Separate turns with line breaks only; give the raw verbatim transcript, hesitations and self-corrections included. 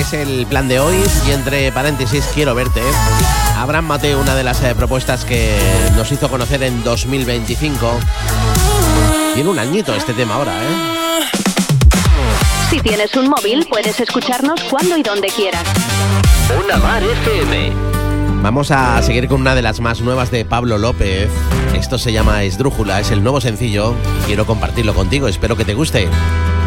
es el plan de hoy y entre paréntesis quiero verte. Abraham Mateo, una de las eh, propuestas que nos hizo conocer en dos mil veinticinco. Tiene un añito este tema ahora, ¿eh?
Si tienes un móvil, puedes escucharnos cuando y donde quieras.
Una Mar F M.
Vamos a seguir con una de las más nuevas de Pablo López. Esto se llama Esdrújula, es el nuevo sencillo. Quiero compartirlo contigo, espero que te guste.